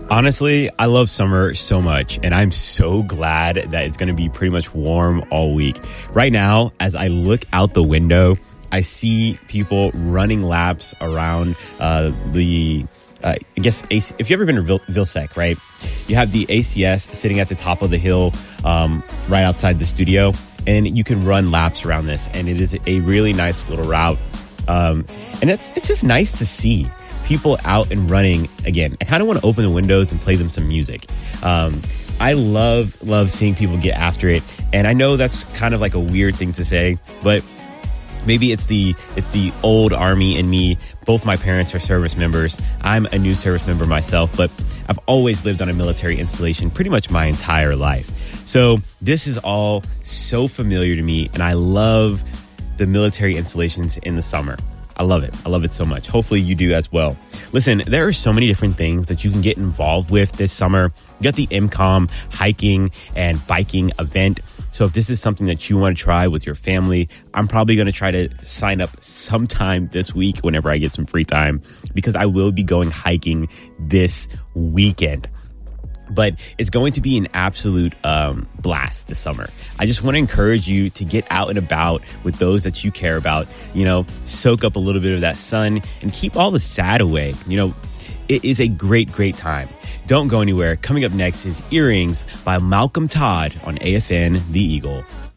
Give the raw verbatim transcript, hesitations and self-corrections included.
Honestly, I love summer so much, and I'm so glad that it's going to be pretty much warm all week. Right now, as I look out the window, I see people running laps around uh, the, uh, I guess, A C- if you've ever been to Vil- Vilsec, right? You have the A C S sitting at the top of the hill um, right outside the studio, and you can run laps around this, and it is a really nice little route. Um, and it's it's just nice to see people out and running again. I kind of want to open the windows and play them some music. Um, I love, love seeing people get after it. And I know that's kind of like a weird thing to say, but maybe it's the, it's the old Army in me. Both my parents are service members. I'm a new service member myself, but I've always lived on a military installation pretty much my entire life. So this is all so familiar to me, and I love the military installations in the summer. I love it. I love it so much. Hopefully you do as well. Listen, there are so many different things that you can get involved with this summer. You got the M COM hiking and biking event. So if this is something that you want to try with your family, I'm probably going to try to sign up sometime this week whenever I get some free time, because I will be going hiking this weekend. But it's going to be an absolute um, blast this summer. I just want to encourage you to get out and about with those that you care about. You know, soak up a little bit of that sun and keep all the sad away. You know, it is a great, great time. Don't go anywhere. Coming up next is Earrings by Malcolm Todd on A F N The Eagle.